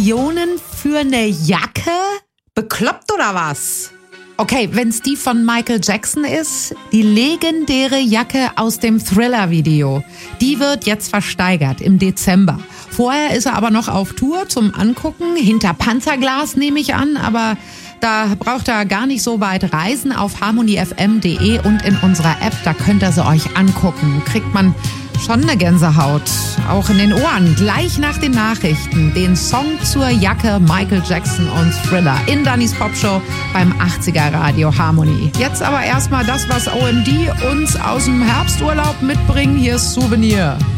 Millionen für eine Jacke? Bekloppt oder was? Okay, wenn's die von Michael Jackson ist, die legendäre Jacke aus dem Thriller-Video, die wird jetzt versteigert im Dezember. Vorher ist er aber noch auf Tour zum Angucken, hinter Panzerglas nehme ich an, aber da braucht er gar nicht so weit reisen. Auf harmonyfm.de und in unserer App, da könnt ihr sie euch angucken. Kriegt man schon eine Gänsehaut, auch in den Ohren. Gleich nach den Nachrichten, den Song zur Jacke Michael Jackson und Thriller in Dannys Popshow beim 80er Radio Harmony. Jetzt aber erstmal das, was OMD uns aus dem Herbsturlaub mitbringen. Hier ist Souvenir.